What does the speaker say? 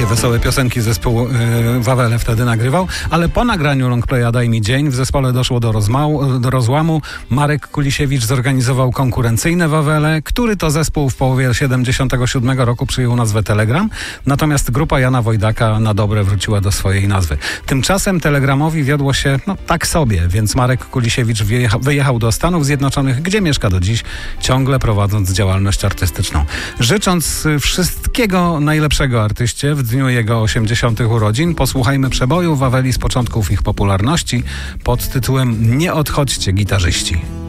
takie wesołe piosenki zespół Wawele wtedy nagrywał, ale po nagraniu longplaya Daj mi dzień w zespole doszło do rozłamu. Marek Kulisiewicz zorganizował konkurencyjne Wawele, który to zespół w połowie 77 roku przyjął nazwę Telegram, natomiast grupa Jana Wojdaka na dobre wróciła do swojej nazwy. Tymczasem Telegramowi wiodło się tak sobie, więc Marek Kulisiewicz wyjechał do Stanów Zjednoczonych, gdzie mieszka do dziś, ciągle prowadząc działalność artystyczną. Życząc wszystkiego najlepszego artyście w dniu jego 80. urodzin, posłuchajmy przeboju Waweli z początków ich popularności pod tytułem Nie odchodźcie, gitarzyści.